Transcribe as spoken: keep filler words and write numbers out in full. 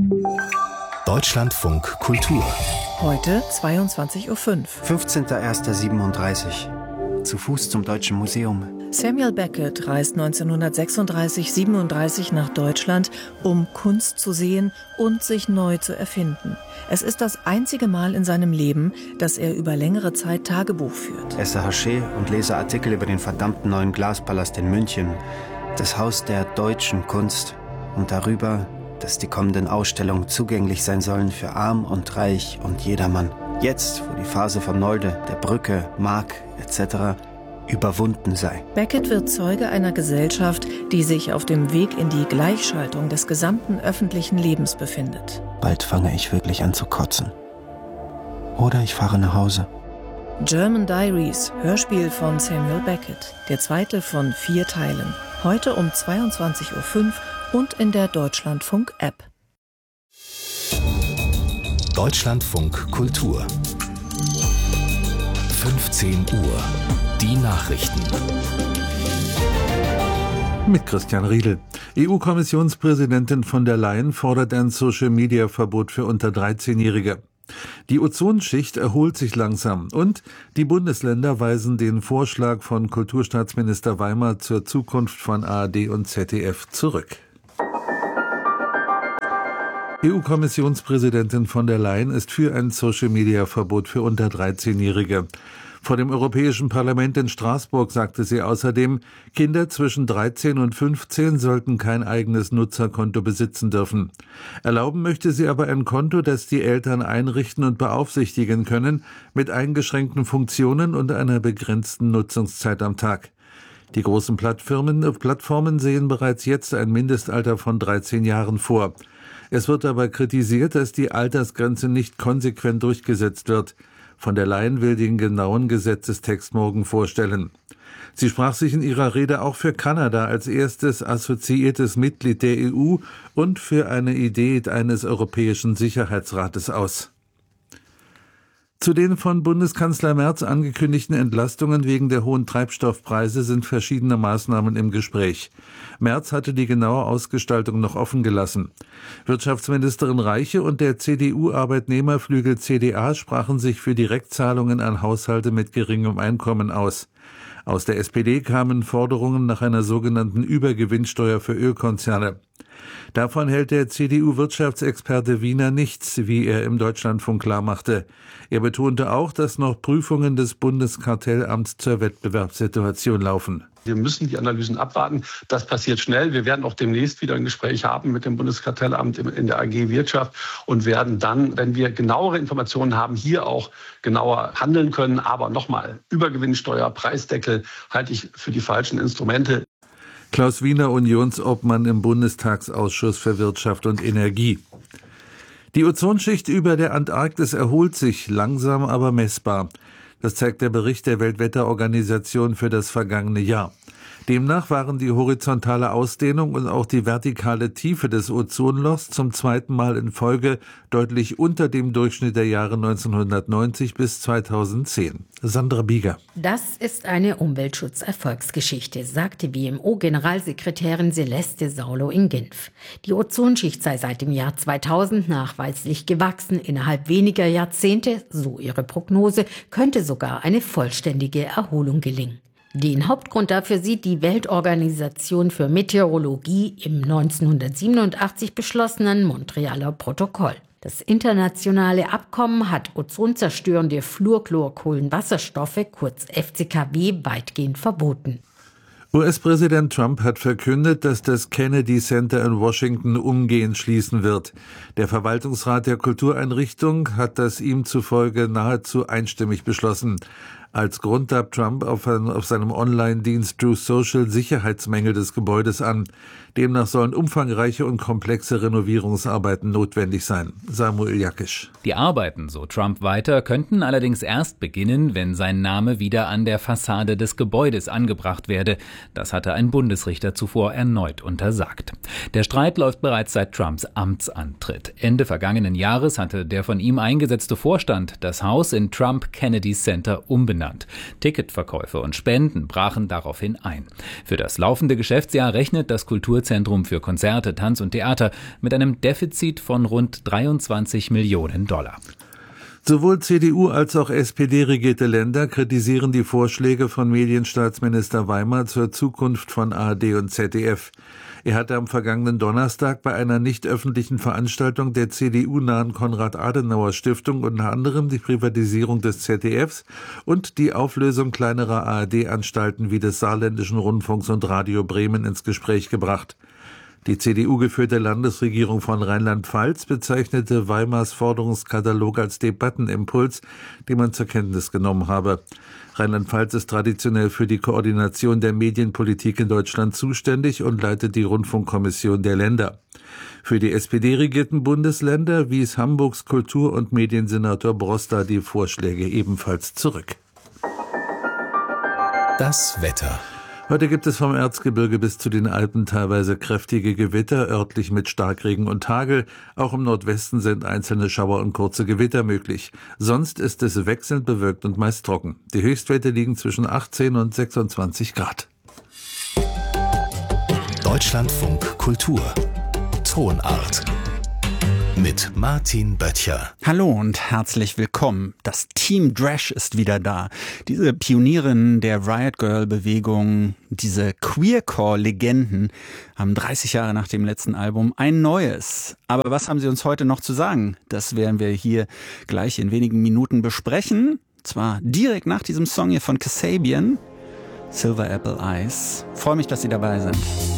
Deutschlandfunk Kultur. Heute zweiundzwanzig Uhr fünf. fünfzehnter erster siebenunddreißig. Zu Fuß zum Deutschen Museum. Samuel Beckett reist neunzehnhundertsechsunddreißig siebenunddreißig nach Deutschland, um Kunst zu sehen und sich neu zu erfinden. Es ist das einzige Mal in seinem Leben, dass er über längere Zeit Tagebuch führt. Esse Haché und lese Artikel über den verdammten neuen Glaspalast in München. Das Haus der deutschen Kunst. Und darüber, dass die kommenden Ausstellungen zugänglich sein sollen für Arm und Reich und jedermann. Jetzt, wo die Phase von Nolde, der Brücke, Mark et cetera überwunden sei. Beckett wird Zeuge einer Gesellschaft, die sich auf dem Weg in die Gleichschaltung des gesamten öffentlichen Lebens befindet. Bald fange ich wirklich an zu kotzen. Oder ich fahre nach Hause. German Diaries, Hörspiel von Samuel Beckett. Der zweite von vier Teilen. Heute um zweiundzwanzig Uhr fünf und in der Deutschlandfunk-App. Deutschlandfunk Kultur. fünfzehn Uhr. Die Nachrichten. Mit Christian Riedel. E U-Kommissionspräsidentin von der Leyen fordert ein Social-Media-Verbot für unter dreizehnjährige. Die Ozonschicht erholt sich langsam und die Bundesländer weisen den Vorschlag von Kulturstaatsminister Weimar zur Zukunft von A R D und Z D F zurück. E U-Kommissionspräsidentin von der Leyen ist für ein Social-Media-Verbot für unter dreizehnjährige. Vor dem Europäischen Parlament in Straßburg sagte sie außerdem, Kinder zwischen dreizehn und fünfzehn sollten kein eigenes Nutzerkonto besitzen dürfen. Erlauben möchte sie aber ein Konto, das die Eltern einrichten und beaufsichtigen können, mit eingeschränkten Funktionen und einer begrenzten Nutzungszeit am Tag. Die großen Plattformen, Plattformen sehen bereits jetzt ein Mindestalter von dreizehn Jahren vor. Es wird aber kritisiert, dass die Altersgrenze nicht konsequent durchgesetzt wird. Von der Leyen will den genauen Gesetzestext morgen vorstellen. Sie sprach sich in ihrer Rede auch für Kanada als erstes assoziiertes Mitglied der E U und für eine Idee eines Europäischen Sicherheitsrates aus. Zu den von Bundeskanzler Merz angekündigten Entlastungen wegen der hohen Treibstoffpreise sind verschiedene Maßnahmen im Gespräch. Merz hatte die genaue Ausgestaltung noch offen gelassen. Wirtschaftsministerin Reiche und der C D U-Arbeitnehmerflügel C D A sprachen sich für Direktzahlungen an Haushalte mit geringem Einkommen aus. Aus der S P D kamen Forderungen nach einer sogenannten Übergewinnsteuer für Ölkonzerne. Davon hält der C D U-Wirtschaftsexperte Wiener nichts, wie er im Deutschlandfunk klarmachte. Er betonte auch, dass noch Prüfungen des Bundeskartellamts zur Wettbewerbssituation laufen. Wir müssen die Analysen abwarten. Das passiert schnell. Wir werden auch demnächst wieder ein Gespräch haben mit dem Bundeskartellamt in der A G Wirtschaft und werden dann, wenn wir genauere Informationen haben, hier auch genauer handeln können. Aber nochmal, Übergewinnsteuer, Preisdeckel halte ich für die falschen Instrumente. Klaus Wiener, Unionsobmann im Bundestagsausschuss für Wirtschaft und Energie. Die Ozonschicht über der Antarktis erholt sich, langsam aber messbar. Das zeigt der Bericht der Weltwetterorganisation für das vergangene Jahr. Demnach waren die horizontale Ausdehnung und auch die vertikale Tiefe des Ozonlochs zum zweiten Mal in Folge deutlich unter dem Durchschnitt der Jahre neunzehnhundertneunzig bis zweitausendzehn. Sandra Bieger. Das ist eine Umweltschutz-Erfolgsgeschichte, sagte W M O-Generalsekretärin Celeste Saulo in Genf. Die Ozonschicht sei seit dem Jahr zweitausend nachweislich gewachsen. Innerhalb weniger Jahrzehnte, so ihre Prognose, könnte sogar eine vollständige Erholung gelingen. Den Hauptgrund dafür sieht die Weltorganisation für Meteorologie im neunzehnhundertsiebenundachtzig beschlossenen Montrealer Protokoll. Das internationale Abkommen hat ozonzerstörende Fluorchlorkohlenwasserstoffe, kurz F C K W, weitgehend verboten. U S-Präsident Trump hat verkündet, dass das Kennedy Center in Washington umgehend schließen wird. Der Verwaltungsrat der Kultureinrichtung hat das ihm zufolge nahezu einstimmig beschlossen. Als Grund gab Trump auf, auf seinem Online-Dienst Truth Social Sicherheitsmängel des Gebäudes an. Demnach sollen umfangreiche und komplexe Renovierungsarbeiten notwendig sein. Samuel Jakisch. Die Arbeiten, so Trump weiter, könnten allerdings erst beginnen, wenn sein Name wieder an der Fassade des Gebäudes angebracht werde. Das hatte ein Bundesrichter zuvor erneut untersagt. Der Streit läuft bereits seit Trumps Amtsantritt. Ende vergangenen Jahres hatte der von ihm eingesetzte Vorstand das Haus in Trump Kennedy Center umbenannt. genannt. Ticketverkäufe und Spenden brachen daraufhin ein. Für das laufende Geschäftsjahr rechnet das Kulturzentrum für Konzerte, Tanz und Theater mit einem Defizit von rund dreiundzwanzig Millionen Dollar. Sowohl C D U als auch S P D-regierte Länder kritisieren die Vorschläge von Medienstaatsminister Weimar zur Zukunft von A R D und Z D F. Er hatte am vergangenen Donnerstag bei einer nicht öffentlichen Veranstaltung der C D U-nahen Konrad-Adenauer-Stiftung unter anderem die Privatisierung des Z D Fs und die Auflösung kleinerer A R D-Anstalten wie des Saarländischen Rundfunks und Radio Bremen ins Gespräch gebracht. Die C D U-geführte Landesregierung von Rheinland-Pfalz bezeichnete Weimars Forderungskatalog als Debattenimpuls, den man zur Kenntnis genommen habe. Rheinland-Pfalz ist traditionell für die Koordination der Medienpolitik in Deutschland zuständig und leitet die Rundfunkkommission der Länder. Für die S P D-regierten Bundesländer wies Hamburgs Kultur- und Mediensenator Broster die Vorschläge ebenfalls zurück. Das Wetter. Heute gibt es vom Erzgebirge bis zu den Alpen teilweise kräftige Gewitter, örtlich mit Starkregen und Hagel. Auch im Nordwesten sind einzelne Schauer und kurze Gewitter möglich. Sonst ist es wechselnd bewölkt und meist trocken. Die Höchstwerte liegen zwischen achtzehn und sechsundzwanzig Grad. Deutschlandfunk Kultur. Tonart. Mit Martin Böttcher. Hallo und herzlich willkommen. Das Team Dresch ist wieder da. Diese Pionierinnen der Riot Girl Bewegung, diese Queercore-Legenden, haben dreißig Jahre nach dem letzten Album ein neues. Aber was haben sie uns heute noch zu sagen? Das werden wir hier gleich in wenigen Minuten besprechen. Zwar direkt nach diesem Song hier von Kasabian, Silver Apple Eyes. Freue mich, dass Sie dabei sind.